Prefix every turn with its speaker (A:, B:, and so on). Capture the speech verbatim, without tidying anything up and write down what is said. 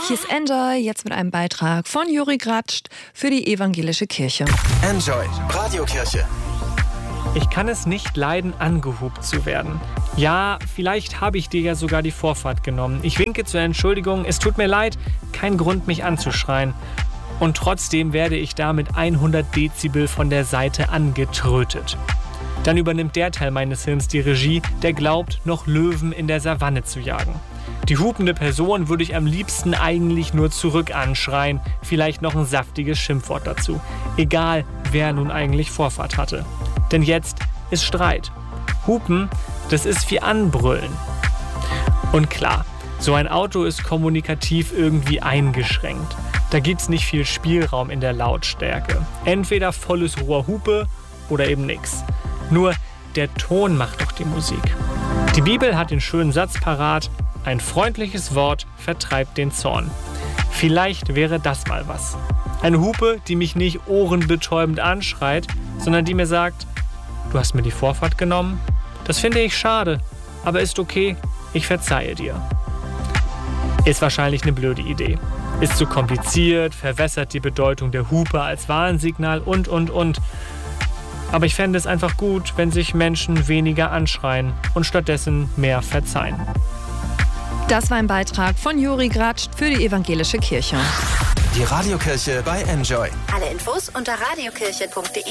A: Hier ist Enjoy, jetzt mit einem Beitrag von Juri Gratscht für die Evangelische Kirche.
B: Enjoy, Radiokirche.
C: Ich kann es nicht leiden, angehupt zu werden. Ja, vielleicht habe ich dir ja sogar die Vorfahrt genommen. Ich winke zur Entschuldigung, es tut mir leid, kein Grund, mich anzuschreien. Und trotzdem werde ich da mit hundert Dezibel von der Seite angetrötet. Dann übernimmt der Teil meines Hirns die Regie, der glaubt, noch Löwen in der Savanne zu jagen. Die hupende Person würde ich am liebsten eigentlich nur zurück anschreien, vielleicht noch ein saftiges Schimpfwort dazu. Egal, wer nun eigentlich Vorfahrt hatte. Denn jetzt ist Streit. Hupen, das ist wie Anbrüllen. Und klar, so ein Auto ist kommunikativ irgendwie eingeschränkt. Da gibt's nicht viel Spielraum in der Lautstärke. Entweder volles Rohr Hupe oder eben nix. Nur der Ton macht doch die Musik. Die Bibel hat den schönen Satz parat: Ein freundliches Wort vertreibt den Zorn. Vielleicht wäre das mal was. Eine Hupe, die mich nicht ohrenbetäubend anschreit, sondern die mir sagt: Du hast mir die Vorfahrt genommen? Das finde ich schade, aber ist okay, ich verzeihe dir. Ist wahrscheinlich eine blöde Idee. Ist zu kompliziert, verwässert die Bedeutung der Hupe als Warnsignal und, und, und. Aber ich fände es einfach gut, wenn sich Menschen weniger anschreien und stattdessen mehr verzeihen.
A: Das war ein Beitrag von Juri Gratscht für die Evangelische Kirche.
B: Die Radiokirche bei Enjoy.
D: Alle Infos unter radiokirche punkt de.